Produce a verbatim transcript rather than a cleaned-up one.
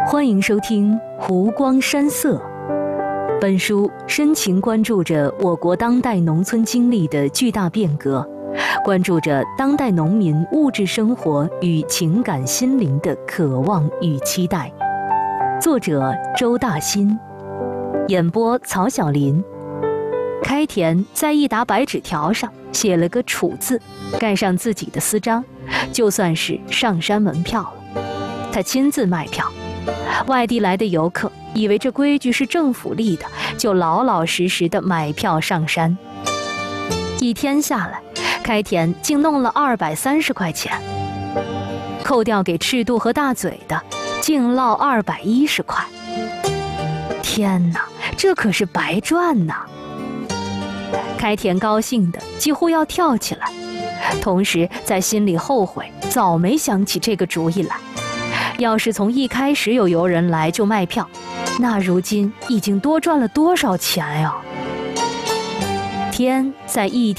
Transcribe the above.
欢迎收听《湖光山色》。本书深情关注着我国当代农村经历的巨大变革，关注着当代农民物质生活与情感心灵的渴望与期待。作者周大新，演播曹晓林。开田在一沓白纸条上写了个楚字，盖上自己的私章，就算是上山门票了。他亲自卖票，外地来的游客以为这规矩是政府立的，就老老实实的买票上山。一天下来，开田竟弄了二百三十块钱，扣掉给赤肚和大嘴的，竟落二百一十块。天哪，这可是白赚呐！开田高兴的几乎要跳起来，同时在心里后悔早没想起这个主意来。要是从一开始有游人来就卖票，那如今已经多赚了多少钱呀！天在一